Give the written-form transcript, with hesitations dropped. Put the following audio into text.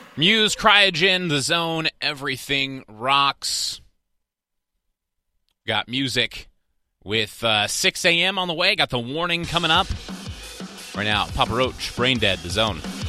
Muse, Cryogen, The Zone, Everything Rocks. Got music with 6 a.m. on the way. Got The Warning coming up. Right now, Papa Roach, Brain Dead, The Zone.